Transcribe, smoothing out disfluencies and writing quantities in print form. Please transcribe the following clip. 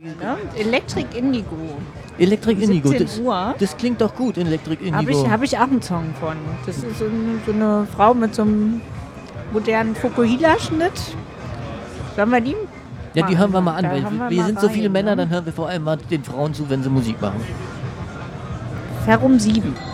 Ne? Electric Indigo. Electric Indigo, 17 Uhr. das klingt doch gut, Electric Indigo. Hab ich auch einen Song von. Das ist so eine Frau mit so einem modernen Fukuhila-Schnitt. Sollen wir die? Ja, die hören wir mal an, Da weil hören wir mal sind so viele rein, Männer, ne? dann hören wir vor allem mal den Frauen zu, wenn sie Musik machen. Ferrum 7.